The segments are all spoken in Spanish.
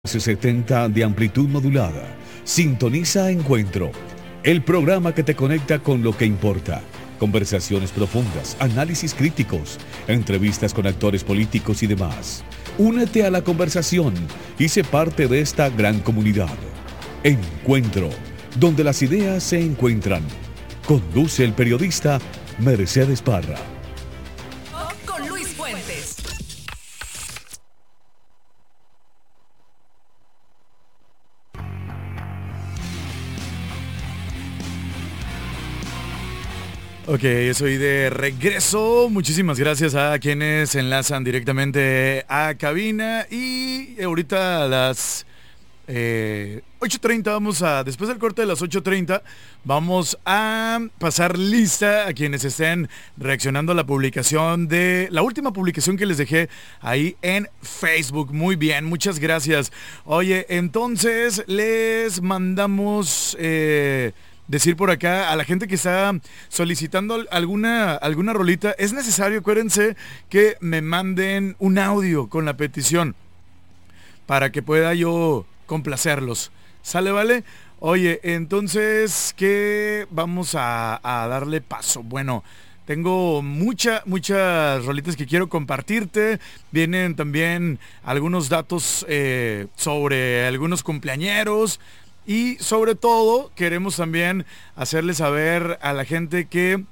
70 de amplitud modulada. Sintoniza Encuentro, el programa que te conecta con lo que importa. Conversaciones profundas, análisis críticos, entrevistas con actores políticos y demás. Únete a la conversación y sé parte de esta gran comunidad. Encuentro, donde las ideas se encuentran. Conduce el periodista Mercedes Parra. Con Luis Fuentes. Ok, estoy de regreso. Muchísimas gracias a quienes se enlazan directamente a cabina. Y ahorita a las 8:30 después del corte de las 8:30, vamos a pasar lista a quienes estén reaccionando a la publicación de la última publicación que les dejé ahí en Facebook. Muy bien, muchas gracias. Oye, entonces les mandamos... decir por acá a la gente que está solicitando alguna rolita, es necesario, acuérdense, que me manden un audio con la petición para que pueda yo complacerlos. ¿Sale, vale? Oye, entonces, ¿qué vamos a darle paso? Bueno, tengo muchas rolitas que quiero compartirte. Vienen también algunos datos sobre algunos cumpleañeros. Y sobre todo queremos también hacerles saber a la gente que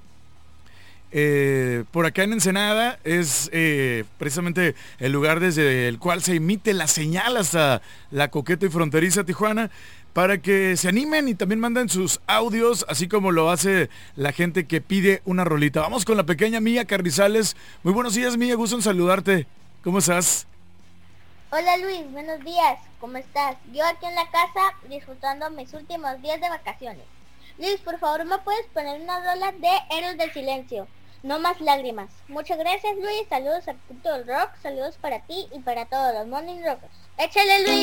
por acá en Ensenada es precisamente el lugar desde el cual se emite la señal hasta la coqueta y fronteriza Tijuana, para que se animen y también manden sus audios, así como lo hace la gente que pide una rolita. Vamos con la pequeña Mía Carrizales. Muy buenos días, Mía, gusto en saludarte. ¿Cómo estás? Hola Luis, buenos días, ¿cómo estás? Yo aquí en la casa disfrutando mis últimos días de vacaciones. Luis, por favor, ¿me puedes poner una rola de Héroes del Silencio? No más lágrimas. Muchas gracias Luis, saludos al punto del rock, saludos para ti y para todos los Morning Rockers. ¡Échale Luis!